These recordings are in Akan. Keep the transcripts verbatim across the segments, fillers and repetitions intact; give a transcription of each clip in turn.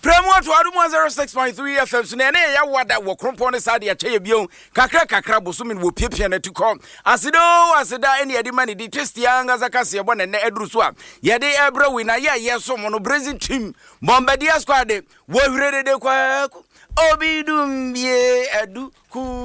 Promote one zero six point three F M. So na ya wada wo krompon sa de ache bion kakra kakra bosomi wo piepia na tukọ asido asida ene yedi mani di testianga zakase ebo na eduru so a yede ebra wi na ye yeso mo no Brazil team Bombardier squad wo hwere de kwa obidum bie adu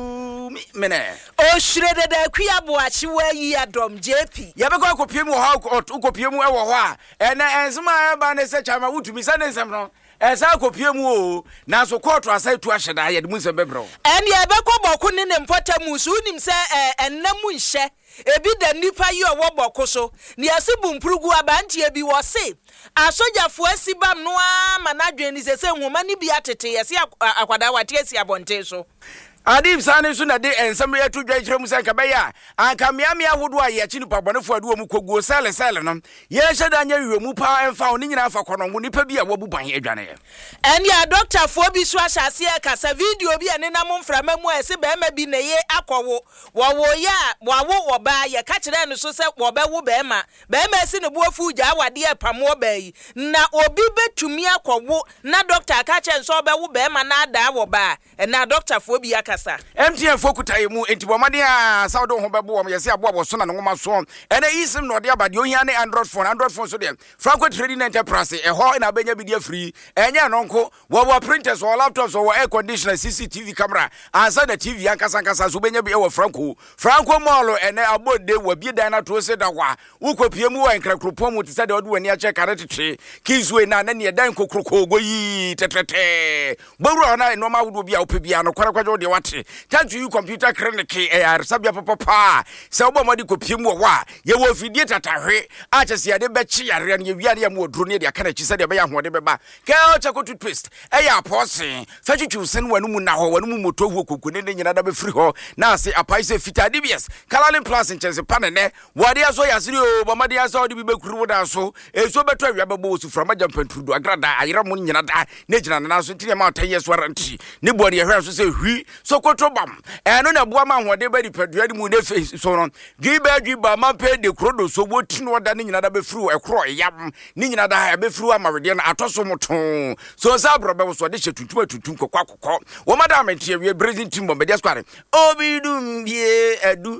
ku mene o hwere de kwa boachi wa yi adom J P ya be kwa kopiem wo ha kopiem e wo ho a ene ensema ba ne se chama wutumi sa ne nsem no esa kopiem o na so court asai tu aheda ya de mu nsem bebro ene ya be kwa boku ne ne mpotamu so unim se ennamu nhye ebi da nipa yi owo boko so ne asibu mpurugu abanti ebi wo se asojafo asibam no ama na dweni se se nwoma ni bi atete yesi akwada wate asi abonte so Adim sane so na de ensem ya to dwankyerem se nka be ya anka miamia hodo a ye chi nipa bonefo ade mu koguo sele sele no ye hyeda nya wiwemu pa emfa oni nyina afa kɔnɔngo nipa bi a wabu ban adwane ye ene ya doctor fo bi so ahyase e kasa video bi ene na mo mframa mu ese be ma bi na ye akɔwo wo wo ya wawo wo ba ye ka kire no so se wo be wo be ma be ma esi ne boafu gya awade e pamo ba yi na obi betumi akɔwo na doctor ka kire so be wo be ma na ada wo ba na doctor fo bi aka M T N fokuta mu enti bomade a Saudo ho bebo mo yesi abo abo so na ngoma so ene isim no de abade ohia ne Android phone Android phone so de Franco Trading Enterprise e ho na benya bidia free enye no nko wo wo printers wo laptops wo air conditioner C C T V camera ansa da T V ankasa ankasa so benya bi e wo Franco Franco mall ene abode wo bi dan na to se da wa wo kopie mu wa nkrakropom mu tse de wo wani a check karete kinswe na na ne dan kokroko goyi tetete bawru na no ma wo bi a wo pe bia no kwarakwajo de wat Tatu you computer clinic eh sabia papa se obo modi kopiem wo wa ye wo fidie tatahwe a chese ye de be chi yare ne wiare ya mo duro ne de aka na chi se de be ya hode beba ke o chako toothpaste eh ya posin fa twitwu sen wanu mu na ho wanu mu moto hu koku ne nyina da be free ho na ase apai se fita D B S Calalin Plus nchese panene wade aso ya siri o bomade aso odi bi be kuru da so eso beto awia bebo su from ajampantrudo agrada ayira mu nyina da ne gyina na so tine ma ten years warranty ne bo de hwe so se hwi so kotobam eno na boa ma hode ba di padua di mu ne face so no giba giba ma pe de krodo so wotinu oda ne nyina da be fru ekro yam ne nyina da be fru amawede na atoso moton so sa brobe so de hyetuntum atutum kokwa kokko wo madam tie we Brazil team Bombardier squad obidum bie adu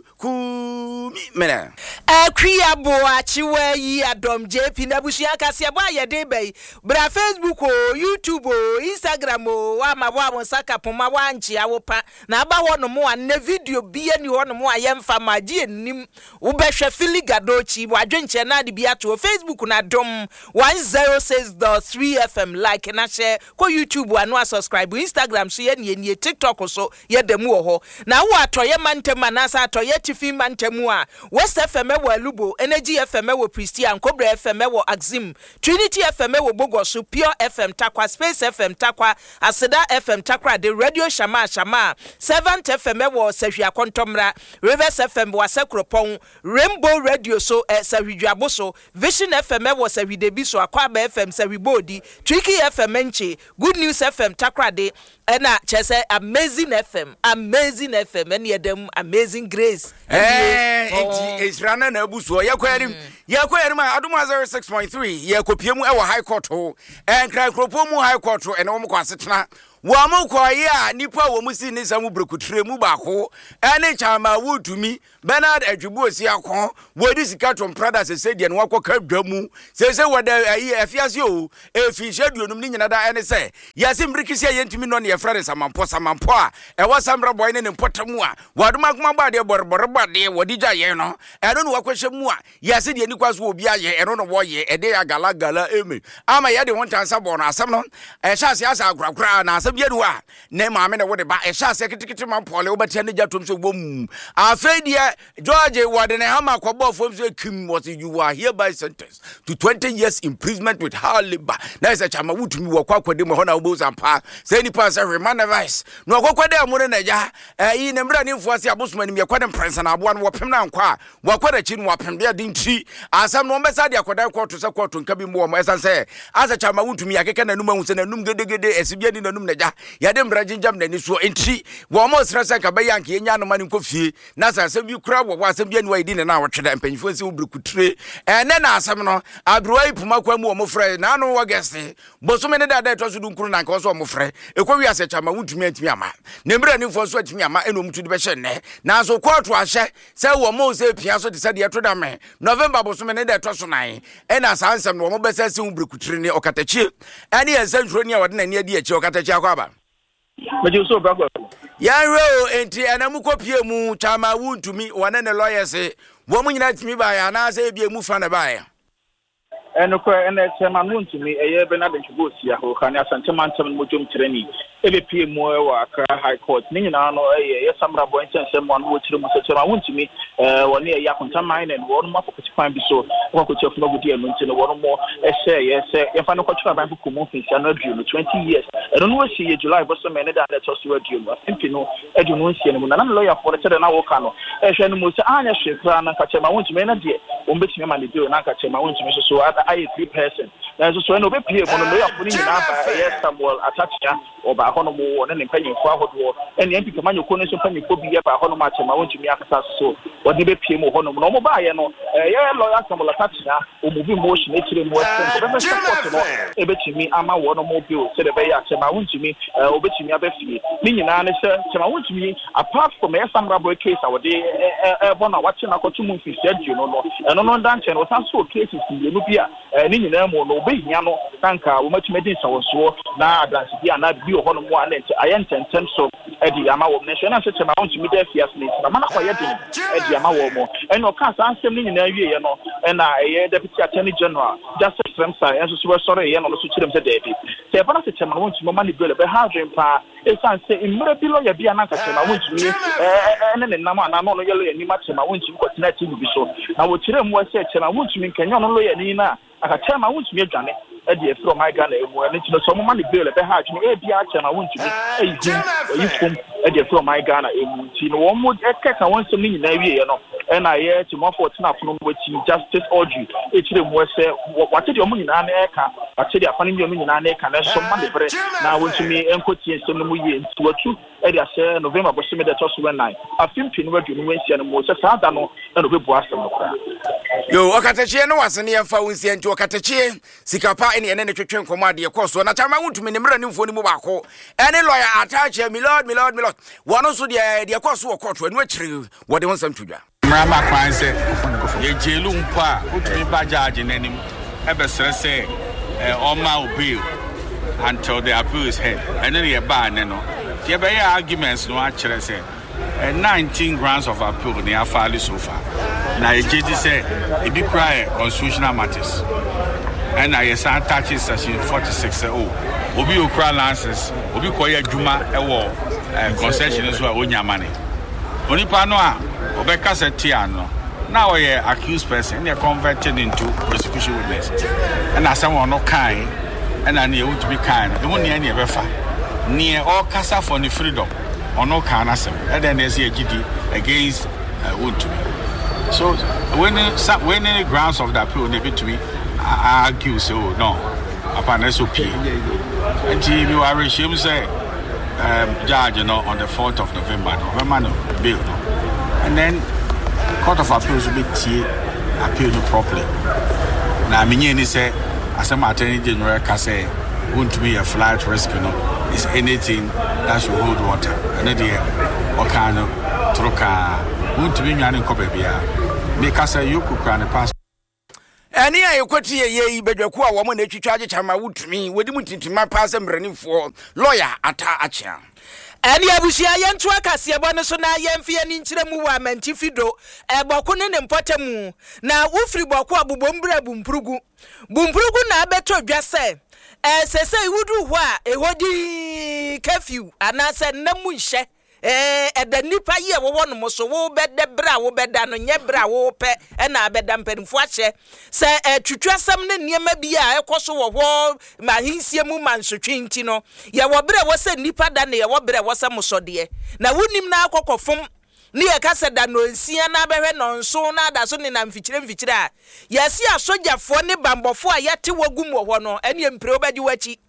ku mena akria boachi wa yi adom J P na busia kase bo ayede bai bra Facebook o YouTube o Instagram o wa ma bo amosaka poma wa nchi awopa na aba ho no mo an video bi ani ho no mo ayemfa magie nim wo behwe filigadochi wadwenche na de bi ato Facebook na dom one zero six point three F M like na share ko YouTube anu subscribe Instagram so ye ne ne TikTok so ye demu ho na wo atoye mantem anasa atoye tifi mantemu a West F M wo Alubo Energy F M wo Christian Cobra F M wo Axim Trinity F M wo Bogoso Pure F M Takwa Space F M Takwa Aseda F M Takwa the Radio Shama Shama seventh F M wo Sahwia Kontomra Rivers F M wo Asekropon Rainbow Radio so eh, Sahwidwabo so Vision F M wo Sahwidebi so Akwaba F M Sahwibodi Tricky F M Enche Good News F M Takwa de ena chese Amazing F M Amazing F M ene yedem Amazing Grace eh enti esrana na abuso yakwarim yakwarim adoma zero six point three yakopiemu e wo high court ho enkra kropomu high court ho ene wo mko asetena wo mko ya nipa wo musi ni samu brekutre mu baako ene chama wutumi Bernard Adwubuosi akon wodi sika tom prada se se de no akɔka dwamu se se wada ayi afiase o efi hyeduonum ni nyina da ene se yase mbrikisi yentimi no ne yefrare samampo samampo a e wasamra boy ne mpotamu a wadoma kuma ba de borbor ba de wodi gya ye no eno no wakwahye mu a yase de ni kwaso obi aye eno no wo ye e de agala gala eme ama ye de wontansa bo no asem no e hyase asa agrakra na asem ye no a ne maame ne wode ba e hyase kitikiti mampole wo batia ne gya tom so bom afedie George Wadene Hama Kwabo from Kim was you are hereby sentenced to twenty years imprisonment with hard labor. Now is a chama would me walk with them on our bows and pa. Say any pass every man advice. No go kwa de more na ya. Eh in emra ni fuasi abusman me kwa dem prince na abo an wopem na nkwa. Wakwa da chi no wopem de din tri. Asam no mesa de akoda kwa to se kwa to nka bi mo mo esan say as a chama would me akeka na num ahu se na num gedegede esibia ni na num na ja ya de mbra jinjam na ni so enti wo mo sresa ka be yank ye nya no mane nkofie na sa asem bi kura wo asem bi anu ayi ne na wotweda mpanyifo nsi wo brukutre ene na asem no abroai puma kwa mu wo mo frɛ na no wo gese bosome ne da da to so du nkuru na nka wo so wo mo frɛ ekwawi ase chama wuntumi antimi ama ne mbra ni fo so atimi ama eno mutu de be hye ne na so koto ahye se wo mo se pia so de se de to da me November bosome ne da to so nan ena sa ansem no wo mo be se se wo brukutre ne okatachi ene ensanjuro ne a wode na ne adi achi okatachi akwa ba meje so bagwa ya ro enti anamu kopie mu chama wuntumi wane ne lawyers wo mu nyina timi ba ya na se bie mu fa ne ba ya eno ko ene chama wuntumi eye Bernard Nchugosia ho kan asante mantam mo jom treni ebe pie mu wa Accra High Court ni nyina no eye ye samra boy nsem mo no chire mu se chama wuntumi eh woni ye yakonta mine and wonu ma fokoti fan bi so wo ko chef no gudi enu ntino wonu mo e share ye se ye fa no ko chira ban ko mo fin sia no adu no twenty years eno no si ye July bo so me ne da da to so adu no simpi no adu no nsia no na na lawyer for the na wo ka no e hwe no mo se anya hwe kra na ka chama wuntumi na de o mbetimi ma ne de na ka chama wuntumi so so I three person. There's so no be pay for no lawyer putting in yes Samuel Atacha or by Honomo and then paying forward war and the M P command your connection penny for be by Honoma to my own to me access so what did they pay more Honomo no buy no yeah lawyer Samuel Atacha or moving motion actually more a bit to me I'm a one more bill said the bay at my own to me or bet me a bit meaning answer to my own to me apart from a some rubber case our day one watching a cartoon said you know and on that channel was also cases in the Lubia ni nyina mo no be hia no tanka wo matumedi nsawoso na adanse dia na bi ho no mo anent ayententem so edi ama wo nation na chema won tumi da fias ni na mana kwa yedin edi ama wo mo eno ka sa ansem ni nyina wie ye no na eye deputy attorney general justice Ramsay enso so sorry ye no so chirem se David se bana se chema won tumi mani bele be hadwen pa e san se imre bi lo ya bia na ka chema won tumi eh ene ne nam ana no no ye lo ya ni ma chema won tumi ko tina ti bi so na wo chirem wo se chema won tumi kenya no lo ya ni na aka chema wuntumi adwane e de efro my Ghana emu ene tino so mo ma ne bill be ha adwane e bia chema wuntumi e yim yi fom e de efro my Ghana emu tino wo mo e keka won so ni nyina wie no e na ye timo fourteen afono mo ti justice Audrey e kire mo se wate de mo nyina na e ka wate de afani mi mo nyina na e ka na so ma de bre na wuntumi enkoti ensem no mo ye nti watu e de ase November bo se me de to so nine afimpi no wadu no wensia no mo se sa da no e no be bo asem no kra yo okatachie no wasene yemfa wonsia nti okatachie sikapa ene ene twetwe nkomo ade koso na chama wuntumi ne mra ne mfoni mu bako ene lawyer Atacha milord milord milord wono so de de koso wo court anu akire wo de wonsam tudwa mra ma kwan se ye jelu mpa utumi ba judge nanim e be sere se oma obi until the appeal is heard and then ye ba ne no ye be arguments no akire se nineteen grounds of appeal they are filed so far. Now, J D said, it be cry constitutional matters. And I yes, I touch section forty-six. Oh, Obi Okra lances, Obi Koya Juma, a war, concession is what own your money. Only Panoa, Obeka said Tiano. Now, a accused person, they are converted into prosecution witness. And as someone no kind, and I need to be kind, the only any ever found. Near all Casa for the freedom. Or no can answer, and then there's a G D against uh, wood to me. So when when any grounds of the appeal they be to me, I argue so no upon S O P. And G you are ashamed say judge you know on the fourth of November, November no bill no. And then Court of Appeals will be T appeal no properly. Now I mean say as a attorney general can say won't to be a flight risk you know. Is anything that should hold water. And then what kind of troca won't be running copia. Because you could run a pass. Any I quote ye, but your core woman that you charge Chama wood to me, with him my pass and running for lawyer at Acha. Ani abushia yentu akasi abone so na yemfie ni nkyere mu wa mantifido e boko ne ne mpota mu na ufri boko abubombra bumpurugu bumpurugu na abeto dwase eh sese iwudu ho a ehodi curfew anase namu nhye eh eda nipa ye wo wono mo so wo bede bra wo beda no nye bra wo pe e na abeda mpanfo ahye se eh twetwasam ne niema bi a ekoso wo ho mahinsie mu mansotwe nti no ye wo bra wo se nipa da ne ye wo bra wo se musode na wunim na akokofom ni ye kase da no nsia na behwe no nso na da so ne na mfikyire mfikyire a yesi asojafo ne bambofo a yate wagum wo ho no ene mpre obadi wachi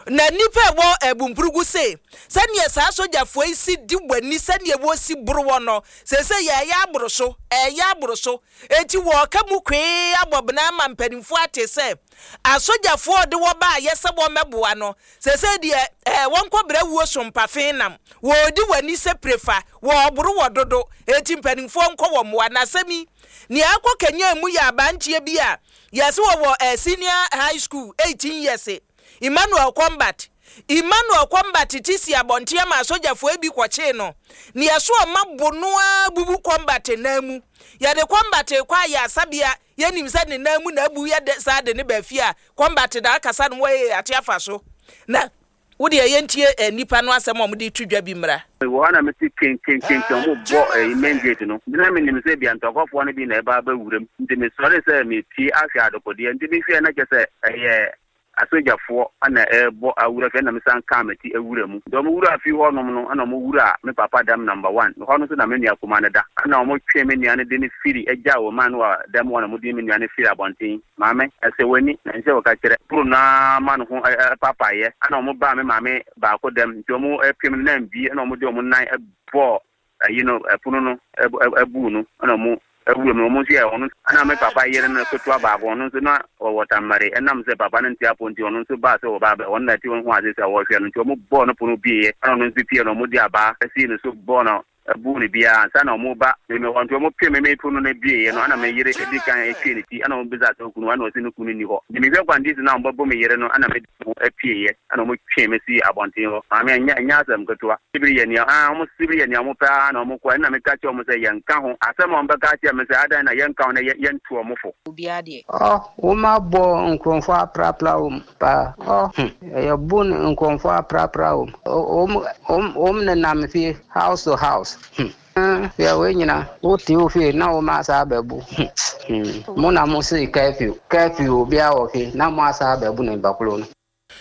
na nipa wo ebumpurugu se sɛnea saa sojafoɔ isi di wani sɛnea wo si boro no sɛsɛ yɛ ya aboro so ɛyɛ aboro so enti wo ka mu kwee abɔbena ma mpanimfo ate sɛ asojafoɔ de wo ba yɛsɛ wo mɛboa no sɛsɛ deɛ eh wɔn kɔbra wuo so mpafen nam wo di wani sɛ prefa wo boro wo dodo enti mpanimfo nkɔ wo moa na sɛmi ni akɔ kenya mu ya abantie bi a yɛsɛ wo eh, senior high school eighteen years Emmanuel Combat Emmanuel Combat tisi abontia ma sojafo ebi kwache no ne yeso mabo no bubu Combat namu ya de Combat kwa ya sabia yenim se ne namu na abu ya de sa de ne ba fi a Combat da akasa no we ate afa so na wo de yentie nipa no asem o de tudwa bi mra wo na meti ken ken ken ken mo bo imengate no na me nim se bia ntokofo no bi na e ba ba wuram nti me sore se me ti afia adokode nti bi fi na kese eh asojafo ana ebo awura fe na mesan kameti awura mu do mo wura afi ho nom no ana mo wura me papa dam number one ho no so na me nua kuma ne da ana mo twe me nua ne de ne firi eja wo man wa dam wo na mo de me nua ne firi abonten maame ese wani na nse wo ka kire pro na man ho papa ye ana mo ba me maame ba ko dam nti mo epem na mbi ana mo de mo nan ebo you know puno no ebu no ana mo ewu me mo sia ono ana me papa yere na ko to aba go no so na o watamare enam se papa na ntia ponti ono so ba se o ba ba on na ti won ho ase se wo hwe no nti mo bo no pono bie ana no nti pie no mo di aba esi no so bo no ebu ni bia sa na mo ba me won to mo pie me me pono na bie no ana me yere edi kan e twi ni ti ana mo biza so kunu ana o se no kunu ni ho ni me hwe kwandi na mo bo me yere no ana me e pie ye ana mo twi me si abonten ho ma me anya anya asem ketoa sibiri ye ni ah mo sibiri ye ni mo pa na mo kwa na me ka che mo se yen ka ho asem mo ba ka che me se adan na yen ka na yen to mo fo obia de oh wo ma bo nkromfo aprapra wo pa oh ya bun nkromfo aprapra wo om om na nam fi house to house Hmm. Ya wenyina oti ofi na o ma sa bebu. Hmm. Mo na mo se curfew. Curfew bia ofi na mo asa bebu ne bakulo no.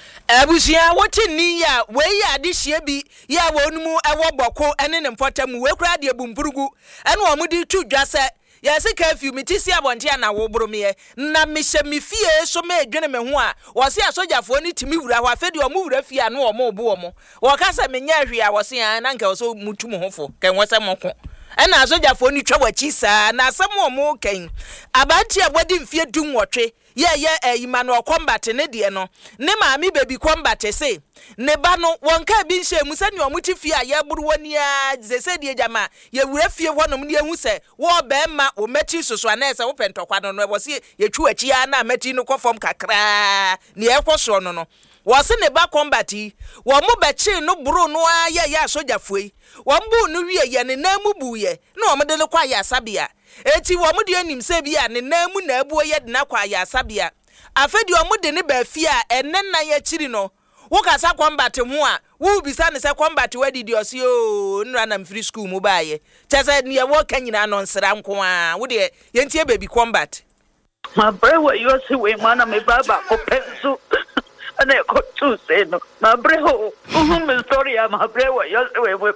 Abusia woti ni ya we ya de hie bi ya wonumu ewo boko ene ne mpotam we kura de bumpurugu ene o mu di tudwa se ya se curfew mitisi abonte na wo boromie na me hye me fie so me adwene me ho a wo se asojafo ni timi wura ho afedi o mu wura fie a no o mo bo mo wo ka se me nya hwe a wo se an na nka wo so mutum hofo ken wo se moko ena asojafo ni twa wachi saa na asem o mo ken abanti a wadi mfie dum wotwe ye ye Emmanuel Combat ne de no ne maami baby Combat se ne ba no wonka bi nhye mu sani omuti fie a ye buru woni a zese de jama ye wura fie honom ne ehu se wo be ma o meti soso ana se wo pentokwa no no wo se ye twu achi a na meti no kofom kakra ne ekoso no no wo se ne ba Combat wo mo be chi no buru no a ye ye asojafoi wo mbu no wie ye ne na mu buye na o mo de le kwa ya sabia eti wo mu de anim se bia ne na mu na abuo ye de na kwa ya sabia afedi wo mu de ne ba fie a enne na ye chiri no wo kasa Combat ho a wo bisa ne se Combat wadi di osi o nra na mfiri school mu baaye chese ne wo kanyina no nsra nko a wo de ye ntie baby Combat ma brewa yo se we mana me baba ko penso ana ko tu se no ma breho um me story ma brewa yo se we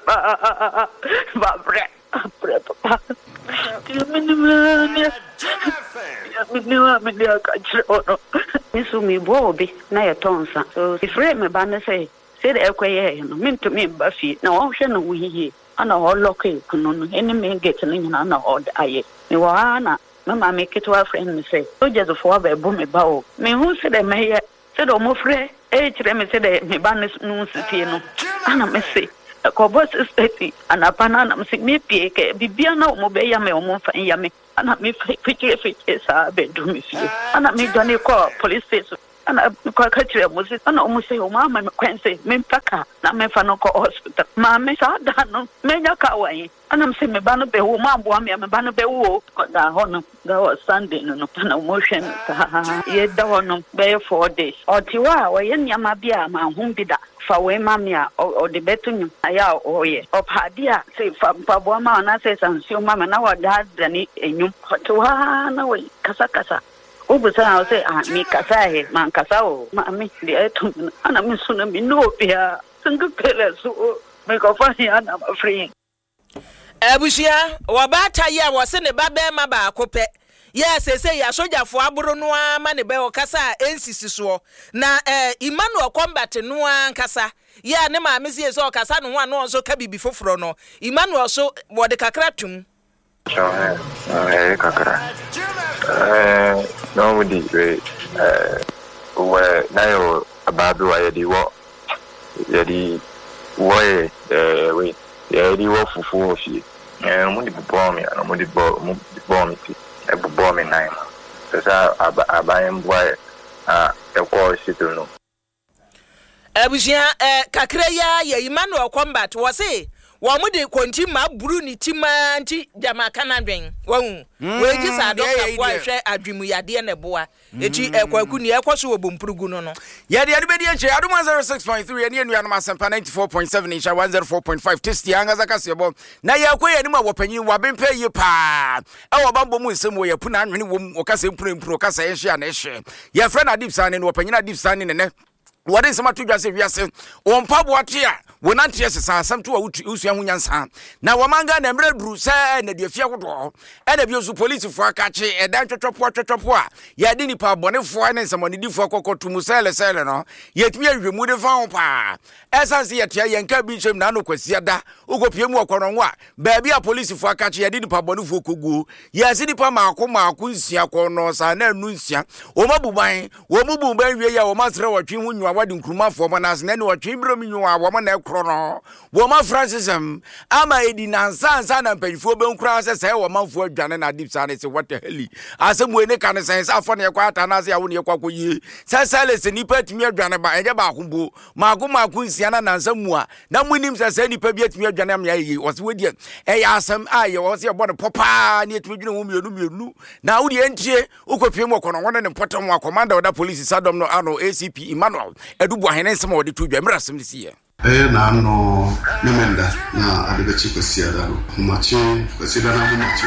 ba ba bre bre pa you minimum minimum me dia ka chro misu mi bobi na ye tonsa so ifre me ba ne say say de ekwaye no minto me ba fi na wo hwe na wo hiye ana ho loke kuno no eni me get no nyina na ho aye me wa na mama me kitwa friend me say so just for ba bu me ba o me hu se de me ye se do mo frɛ e kire me se de me ba no sitie no ana me se ko boss stati ana pana na me se me pie ke bibia na mo be ya me o mo fa ya me ana me fikire fikire sa be du me fie ana me done ko police station ana ko ka kire mo se ana o mo se o mama me kwense me mpaka na me fa no ko hospital ma me sa da no me nya ka wan ana me se me ba no be wo ma bo me me ba no be wo ko da ho no da was Sunday no no na mo hwe no ta ye da ho no be four days o ti wa wo ye nyama bia ma hu bi da fa we mamia o de betunyu aya o ye o padia se fa pa bo ma na se sansio mama na wa da dani enyum to wa na we kasa kasa ubu sana o se ah mi kasa he man kasa o ma mi de etum ana mi suna mi no bia singu pele so me ko fa ya na ma free abusia wa ba ta ye wo se ne ba be ma ba ko pe yes say ya soja fo aburo no ama ne be okasa ensisi so na eh Emmanuel Combat no ankasa ya ne ma me sie so okasa no ho ano so ka bibi foforo no Emmanuel so wode kakra tum eh eh kakra eh no mudi we eh we na yo abadu ayedi wo yedi wo eh we yedi wo fufu ofi eh mudi bo me na mudi bo mudi bo me ti e bo me nine sasa abayen boy ah e ko situ no abusia eh kakra ya ya Emmanuel Combat wo se wo mu de konti ma buru ni tima nti jama kanadwen wo we ji sa doctor fo ahwe adwemu yade ne boa eti ekwaku ni ekoso wo bompurugu no no yade yade be die che adum one oh six point three ene enu anum asempa ninety-four point seven isha one oh four point five testi anga zaka sebo na yakwa ye ni ma wopanyi wa bempa yi pa e wo bambo mu nsem wo yapu na anwene wo wo kasa empuro empuro kasa ye hye na hye ye friend Adip Sane no wopanyi na Adip Sane ne ne wade nsema to dwase wiase wo mpa boate a wonante yesesa asam to wa usua ho nyansa na wamanga na mre duru se na de fie hodo e na biosu police fo akache e dan twetwopo twetwopo a ya de nipa bonefo ne nsamonidifo kokotu musele sele no yetimi ahwemu de fa ho pa esanse yetia yenka bi chem na no kwasia da ukopie mu okoronwo a ba bia police fo akache ya de nipa bonefo kogu ya si nipa maako maako nsia ko no sa na anu nsia o mabuban wo mububan wie ya wo masre wotwe hu nwa wade nkrumafo mo na se na ne wotwe ibro mi nwa wo mo na krono wo ma Francism ama edi nansa ansa na mpanyfo be nkura se se wo manfo adwane na Adip Sane se what the hell asemu ene kan se se afọ ne kwa ata na se ya wo ne kwa koyi se sale se nipa timi adwane ba enye ba akombo maako maako nsia na nansa mu a na munim se se nipa bi atimi adwane am ya yi wo se wedi e ya asem aye wo se bo ne popa ne atimi dwene wo mienu mienu na wo de entie ukopie mu kono wona ne potom wa commander oda police sadom no ano A C P Emmanuel Edubu ahene nsema wo de to dwa mrasem ne sie eh na no memenda na adebechi kwesiada no machi kwesiada na machi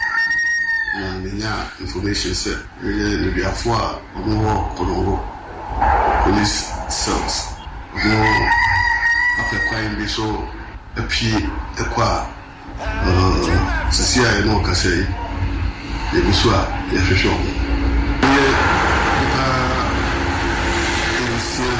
na nya information set really ne biafo a omo kono police cells no apekwan bi so apie ekwa uh sisia e no kasei e busu a e hwehwe o ye ta insia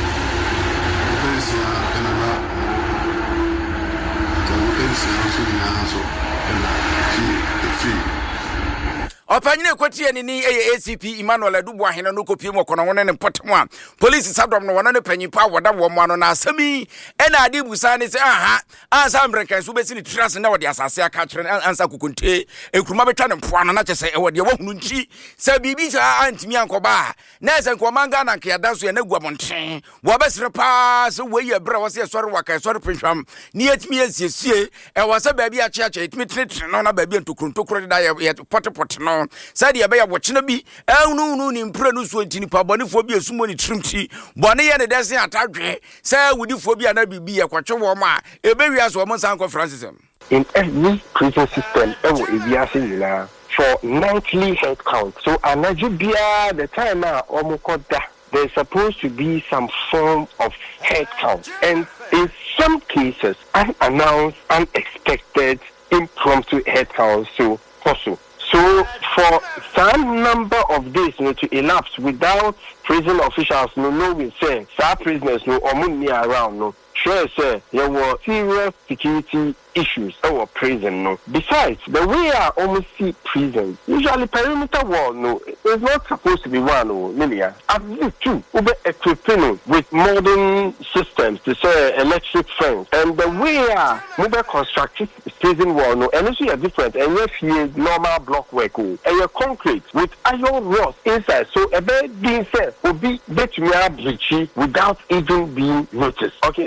opanyine kwati ani ni A C P Emmanuel Edubu ahene no kopie mu kono wona ne potem a police sadom no wona ne panyipa woda wo mo no na asami ena Adip Sane se aha ansa American so besi ni trust na wode asase aka kire ansa kukunte enkruma betwa ne mpoa no na chese e wode wo hunu nchi se bibi sa antimi ankoba na se nkomanga na nke yada so ya na guamonten wo besre pa se we ye bra wo se sori waka sori pinhwam ni etimi asiesie e wo se ba bi a cheache etimi tretre no na ba bi ntokrontokro da ye potepote no said ya be ya wochina bi ehunu nu ni mpre no so ntini pa bonefo bi esumo ni trimti bone ye ne desen atadwe say wudifo bi ana bibi ye kwatwe wo ma ebewi aso mo sanko Francism in every prison system ewo ebiase nyina for nightly head count so anajubia the time na omukoda there's supposed to be some form of head count and in some cases unannounced unexpected impromptu head count so also so for some number of days you know, to elapse without prison officials no knowing say some prisoners no or money around no sure say there were serious security issues our prison no besides the way I almost see prison usually perimeter wall no it's not supposed to be one no linear at least two ube equipping with modern systems to say electric fence and the way I mobile constructed prison wall no and also are different and if you normal block work and you concrete with iron rods inside so a bed being said will be bet me a breachy without even being noticed okay.